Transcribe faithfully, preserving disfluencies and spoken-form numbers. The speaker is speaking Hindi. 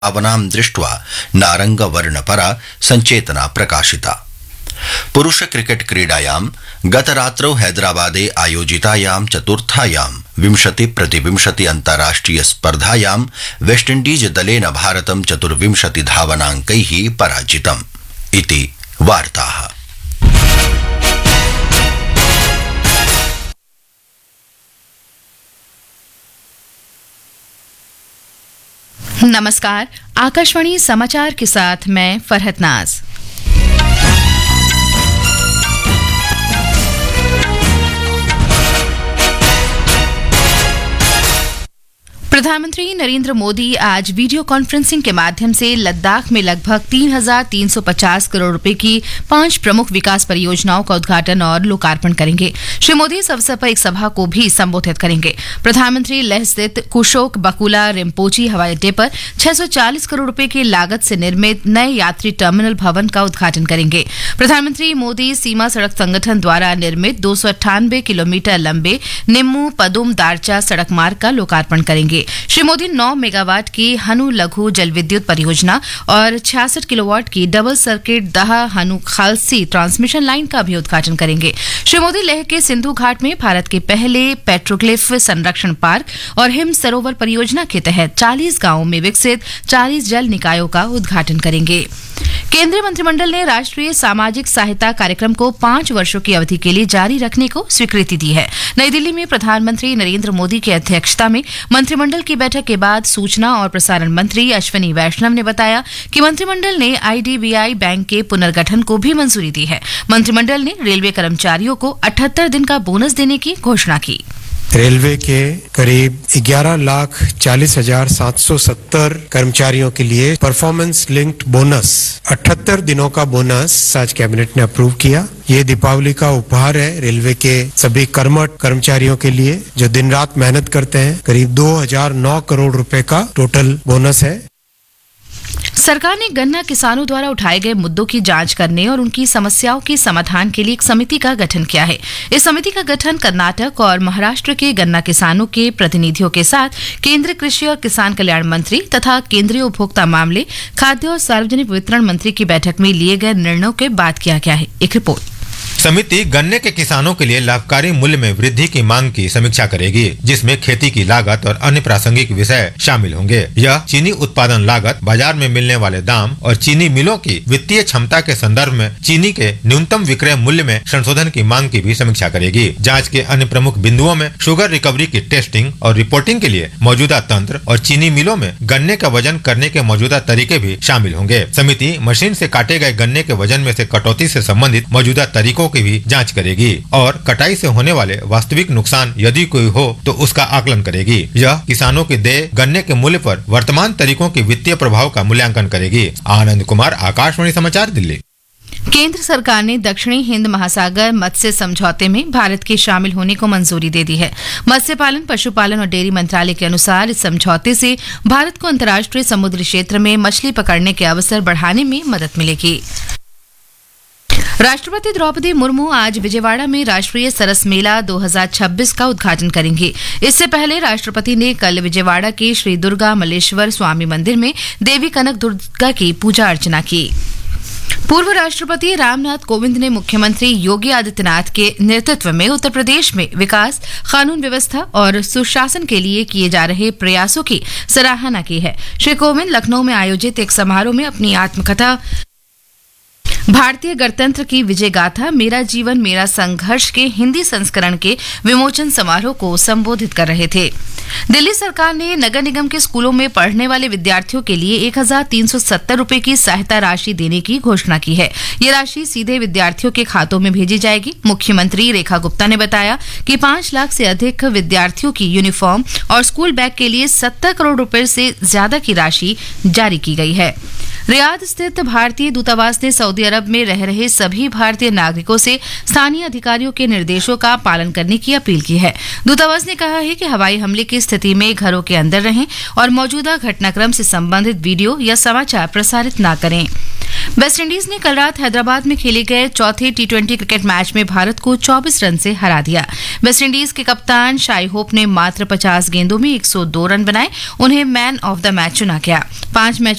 भावनां दृष्ट्वा नारंगवर्णपरा संचेतना प्रकाशिता। पुरुष क्रिकेट क्रीडायां गतरात्रौ हैदराबादे आयोजितायां चतुर्थायां विंशति प्रतिविंशति अन्ताराष्ट्रिय स्पर्धायां वेस्टइंडीज दलेन भारतं चतुर्विंशति धावनांकैः पराजितम् इति वार्ताः। नमस्कार, आकाशवाणी समाचार के साथ मैं फरहत नाज। प्रधानमंत्री नरेंद्र मोदी आज वीडियो कॉन्फ्रेंसिंग के माध्यम से लद्दाख में लगभग तीन हजार तीन सौ पचास करोड़ रुपए की पांच प्रमुख विकास परियोजनाओं का उद्घाटन और लोकार्पण करेंगे। श्री मोदी इस अवसर पर एक सभा को भी संबोधित करेंगे। प्रधानमंत्री लेह स्थित कुशोक बकुला रिम्पोची हवाई अड्डे पर छह सौ चालीस करोड़ रुपए की लागत से निर्मित नए यात्री टर्मिनल भवन का उद्घाटन करेंगे। प्रधानमंत्री मोदी सीमा सड़क संगठन द्वारा निर्मित दो सौ अट्ठानबे किलोमीटर लंबे निम्मू पदुम दारचा सड़क मार्ग का लोकार्पण करेंगे। श्री मोदी नौ मेगावाट की हनु लघु जल विद्युत परियोजना और छियासठ किलोवाट की डबल सर्किट दहा हनु खालसी ट्रांसमिशन लाइन का भी उद्घाटन करेंगे। श्री मोदी लेह के सिंधु घाट में भारत के पहले पेट्रोग्लिफ संरक्षण पार्क और हिम सरोवर परियोजना के तहत चालीस गांवों में विकसित चालीस जल निकायों का उद्घाटन करेंगे। केंद्रीय मंत्रिमंडल ने राष्ट्रीय सामाजिक सहायता कार्यक्रम को पांच वर्षों की अवधि के लिए जारी रखने को स्वीकृति दी है। नई दिल्ली में प्रधानमंत्री नरेंद्र मोदी की अध्यक्षता में मंत्रिमंडल की बैठक के बाद सूचना और प्रसारण मंत्री अश्विनी वैष्णव ने बताया कि मंत्रिमंडल ने आईडीबीआई बैंक के पुनर्गठन को भी मंजूरी दी है। मंत्रिमंडल ने रेलवे कर्मचारियों को अठहत्तर दिन का बोनस देने की घोषणा की। रेलवे के करीब ग्यारह लाख चालीस हजार सात सौ सत्तर कर्मचारियों के लिए परफॉर्मेंस लिंक्ड बोनस अठहत्तर दिनों का बोनस आज कैबिनेट ने अप्रूव किया। ये दीपावली का उपहार है रेलवे के सभी कर्मठ कर्मचारियों के लिए जो दिन रात मेहनत करते हैं। करीब दो हजार नौ करोड़ रुपए का टोटल बोनस है। सरकार ने गन्ना किसानों द्वारा उठाए गए मुद्दों की जांच करने और उनकी समस्याओं के समाधान के लिए एक समिति का गठन किया है। इस समिति का गठन कर्नाटक और महाराष्ट्र के गन्ना किसानों के प्रतिनिधियों के साथ केंद्रीय कृषि और किसान कल्याण मंत्री तथा केंद्रीय उपभोक्ता मामले, खाद्य और सार्वजनिक वितरण मंत्री की बैठक में लिए गए निर्णयों के बाद किया गया है। एक रिपोर्ट। समिति गन्ने के किसानों के लिए लाभकारी मूल्य में वृद्धि की मांग की समीक्षा करेगी, जिसमें खेती की लागत और अन्य प्रासंगिक विषय शामिल होंगे। यह चीनी उत्पादन लागत, बाजार में मिलने वाले दाम और चीनी मिलों की वित्तीय क्षमता के संदर्भ में चीनी के न्यूनतम विक्रय मूल्य में संशोधन की मांग की भी समीक्षा करेगी। जांच के अन्य प्रमुख बिंदुओं में शुगर रिकवरी की टेस्टिंग और रिपोर्टिंग के लिए मौजूदा तंत्र और चीनी मिलों में गन्ने का वजन करने के मौजूदा तरीके भी शामिल होंगे। समिति मशीन से काटे गए गन्ने के वजन में से कटौती से संबंधित मौजूदा तरीकों की भी जांच करेगी और कटाई से होने वाले वास्तविक नुकसान यदि कोई हो तो उसका आकलन करेगी। यह किसानों के देय गन्ने के मूल्य पर वर्तमान तरीकों के वित्तीय प्रभाव का मूल्यांकन करेगी। आनंद कुमार, आकाशवाणी समाचार, दिल्ली। केंद्र सरकार ने दक्षिणी हिंद महासागर मत्स्य समझौते में भारत के शामिल होने को मंजूरी दे दी है। मत्स्य पालन, पशुपालन और डेयरी मंत्रालय के अनुसार इस समझौते से भारत को अंतर्राष्ट्रीय समुद्री क्षेत्र में मछली पकड़ने के अवसर बढ़ाने में मदद मिलेगी। राष्ट्रपति द्रौपदी मुर्मू आज विजयवाड़ा में राष्ट्रीय सरस मेला दो हज़ार छब्बीस का उद्घाटन करेंगे। इससे पहले राष्ट्रपति ने कल विजयवाड़ा के श्री दुर्गा मल्लेश्वर स्वामी मंदिर में देवी कनक दुर्गा की पूजा अर्चना की। पूर्व राष्ट्रपति रामनाथ कोविंद ने मुख्यमंत्री योगी आदित्यनाथ के नेतृत्व में उत्तर प्रदेश में विकास, कानून व्यवस्था और सुशासन के लिए किए जा रहे प्रयासों की सराहना की है। श्री कोविंद लखनऊ में आयोजित एक समारोह में अपनी आत्मकथा भारतीय गणतंत्र की विजय गाथा मेरा जीवन मेरा संघर्ष के हिंदी संस्करण के विमोचन समारोह को संबोधित कर रहे थे। दिल्ली सरकार ने नगर निगम के स्कूलों में पढ़ने वाले विद्यार्थियों के लिए एक हजार तीन सौ सत्तर रुपए की सहायता राशि देने की घोषणा की है। ये राशि सीधे विद्यार्थियों के खातों में भेजी जाएगी। मुख्यमंत्री रेखा गुप्ता ने बताया कि पांच लाख से अधिक विद्यार्थियों की यूनिफॉर्म और स्कूल बैग के लिए सत्तर करोड़ रुपए से ज्यादा की राशि जारी की गई है। रियाद स्थित भारतीय दूतावास ने सऊदी अरब में रह रहे सभी भारतीय नागरिकों से स्थानीय अधिकारियों के निर्देशों का पालन करने की अपील की है। दूतावास ने कहा है कि हवाई हमले की स्थिति में घरों के अंदर रहें और मौजूदा घटनाक्रम से संबंधित वीडियो या समाचार प्रसारित न करें। वेस्टइंडीज ने कल रात हैदराबाद में खेले गए चौथे टी ट्वेंटी क्रिकेट मैच में भारत को चौबीस रन से हरा दिया। वेस्टइंडीज के कप्तान शाई होप ने मात्र पचास गेंदों में एक सौ दो रन बनाए। उन्हें मैन ऑफ द मैच चुना गया। पांच मैच